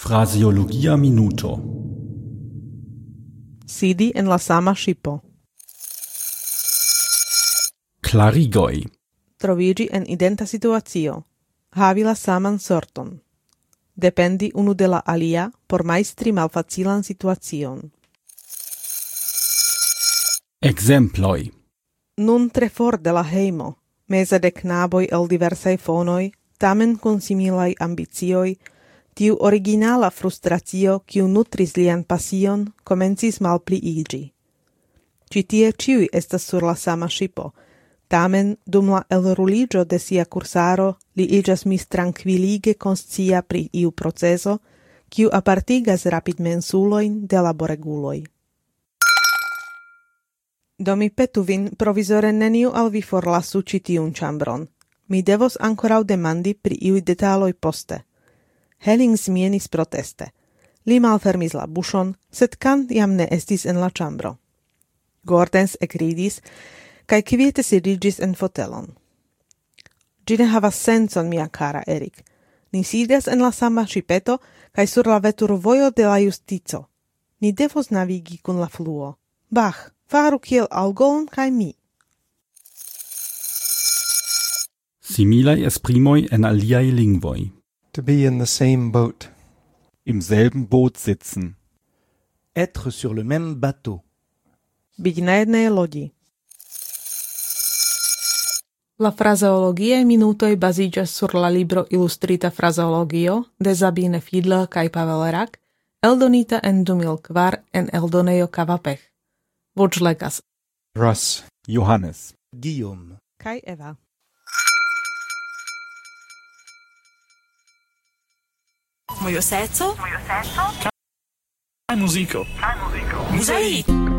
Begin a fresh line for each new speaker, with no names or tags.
Fraseologia minuto.
Sidi en la sama ŝipo.
Klarigoj.
Troviĝi en identa situacio. Havi la saman sorton. Dependi unu de la alia por majstri malfacilan situacion.
Ekzemploj.
Nun tre for de la hejmo, meze de knaboj el diversaj fonoj, tamen kun similaj ambicioj, tiu originala frustracio, kiu nutris lian pasion, komencis malpliiĝi. Ĉi tie ĉiuj estas sur la sama ŝipo, tamen dum la elruliĝo de sia kursaro li iĝas mistrankvilige konscia pri iu proceso, kiu apartigas rapidmensulojn de laboreguloj. Do mi petu vin provizore neniu al vi forlasu ĉi tiun ĉambron. Mi devos ankoraŭ demandi pri iuj detaloj poste. Hellings mienis proteste. Li malfermis la buŝon, sed Kant jam ne estis en la ĉambro. Gordens ekridis, kaj kviete sidiĝis en fotelon. Ĝi ne havas sencon, mia kara Erik. Ni sidas en la sama ŝipeto kaj sur la veturvojo de la justico. Ni devos navigi kun la fluo. Bach, faru kiel Algon kaj mi.
Similaj esprimoj en aliaj lingvoj.
To be in the same boat.
Im selben Boot sitzen.
Être sur le même bateau.
Byť na jednej lodi. La frazeologiae minutoj baziĝas sur la libro Ilustrita frazeologio de Sabine Fiedler kaj Pavel Rak, eldonita en 2004 en eldonejo Kavapech. Voĉlegas
Russ, Johannes,
Guillaume.
kaj Eva.
Mojo seco?
Kaj muziko?
Muzaik!